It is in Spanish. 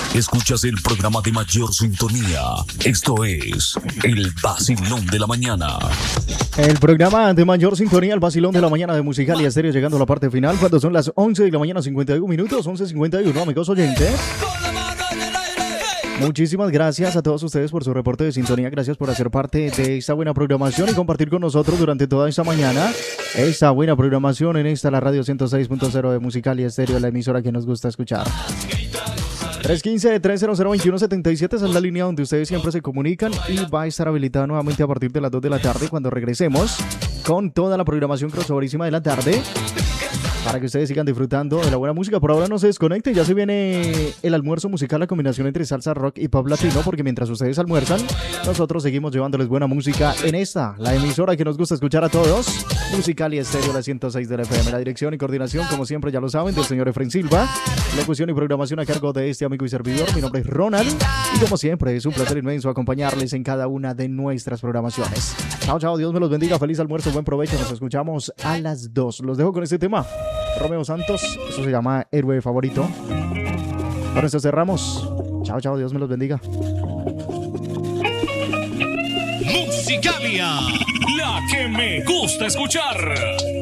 Escuchas el programa de mayor sintonía. Esto es El Vacilón de la Mañana. El programa de mayor sintonía, el Vacilón de la Mañana de Musical y Estéreo, llegando a la parte final cuando son las 11 de la mañana, 51 minutos, 11:51, amigos oyentes. Muchísimas gracias a todos ustedes por su reporte de sintonía. Gracias por hacer parte de esta buena programación y compartir con nosotros durante toda esta mañana esta buena programación en esta, la radio 106.0 de Musical y Estéreo, la emisora que nos gusta escuchar. 315-300-2177 es la línea donde ustedes siempre se comunican y va a estar habilitada nuevamente a partir de las 2 de la tarde cuando regresemos con toda la programación crossoverísima de la tarde para que ustedes sigan disfrutando de la buena música. Por ahora no se desconecten, ya se viene el almuerzo musical, la combinación entre salsa, rock y pop latino, porque mientras ustedes almuerzan, nosotros seguimos llevándoles buena música en esta, la emisora que nos gusta escuchar a todos, Musical y Estéreo, la 106 del FM. La dirección y coordinación, como siempre ya lo saben, del señor Efraín Silva. Locución y programación a cargo de este amigo y servidor. Mi nombre es Ronald y como siempre es un placer inmenso acompañarles en cada una de nuestras programaciones. Chao, chao, Dios me los bendiga, feliz almuerzo, buen provecho, nos escuchamos a las 2. Los dejo con este tema, Romeo Santos, eso se llama Héroe Favorito. Con esto cerramos. Chao, chao, Dios me los bendiga. Musicalia, la que me gusta escuchar.